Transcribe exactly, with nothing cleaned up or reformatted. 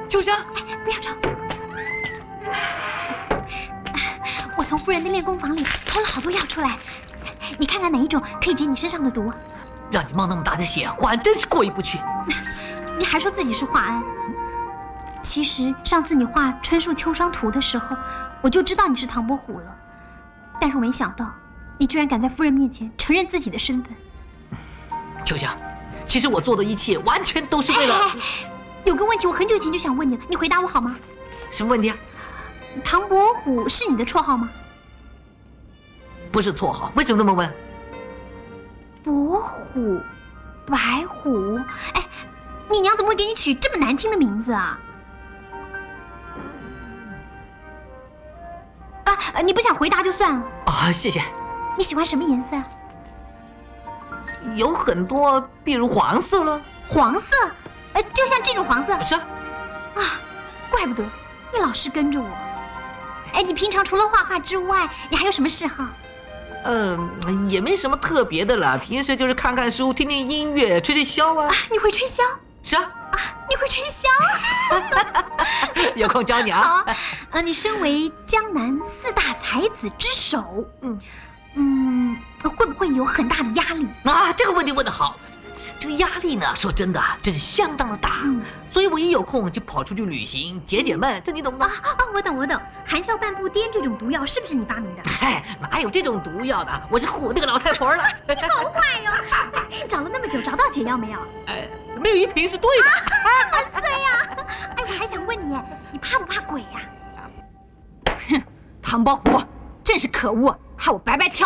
秋香， 哎，不要吵。我从夫人的练功房里偷了好多药出来，你看看哪一种可以解你身上的毒？ 让你冒那么大的险，华安真是过意不去。 你还说自己是华安？其实上次你画春树秋霜图的时候，我就知道你是唐伯虎了，但是我没想到你居然敢在夫人面前承认自己的身份。 秋香，其实我做的一切完全都是为了…… 哎哎有个问题我很久以前就想问你了，你回答我好吗？ 什么问题啊？ 唐伯虎是你的绰号吗？ 不是绰号，为什么那么问？ 伯虎，白虎，哎，你娘怎么会给你取这么难听的名字啊？啊，你不想回答就算了。 啊，谢谢。 你喜欢什么颜色啊？ 有很多，比如黄色了。 黄色，呃，就像这种黄色。 是啊。 啊，怪不得你老是跟着我。哎，你平常除了画画之外，你还有什么嗜好？ 嗯、呃，也没什么特别的了，平时就是看看书、听听音乐、吹吹箫啊。 啊，你会吹箫？ 是啊。 啊，你会吹箫？ 有空教你啊。 好啊。呃，你身为江南四大才子之首，嗯嗯，会不会有很大的压力？ 啊，这个问题问得好。这个压力呢，说真的，真是相当的大。嗯，所以我一有空就跑出去旅行，解解闷，这你懂吗？ 啊啊，我懂我懂。含笑半步癫这种毒药是不是你发明的？ 嗨，哪有这种毒药的？我是唬那个老太婆了。 你好坏哟！找了那么久，找到解药没有？ 哎，没有一瓶是对的。 啊，那对呀。哎，我还想问你，你怕不怕鬼呀？ 哼，唐伯虎真是可恶，害我白白挑。